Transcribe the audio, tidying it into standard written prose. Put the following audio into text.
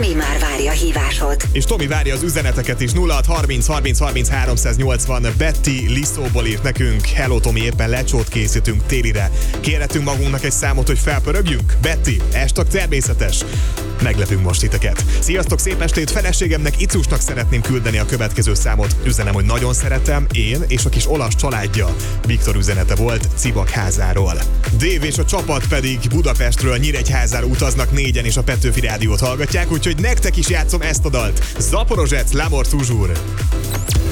Tomi már várja a hívásod. És Tomi várja az üzeneteket is. 0630 30 30 380. Betty Liszóból írt nekünk: hello Tomi, éppen lecsót készítünk télire. Kérhetünk magunknak egy számot, hogy felpörögjünk? Betty, estak természetes. Meglepünk most titeket. Sziasztok, szép estét! Feleségemnek, Icusnak szeretném küldeni a következő számot. Üzenem, hogy nagyon szeretem, én és a kis olasz családja. Viktor üzenete volt Cibakházáról. Dév és a csapat pedig Budapestről Nyíregyházára utaznak négyen, és a Petőfi Rádiót hallgatják, úgyhogy nektek is játszom ezt a dalt. Zaporozsec, L'Amour toujours.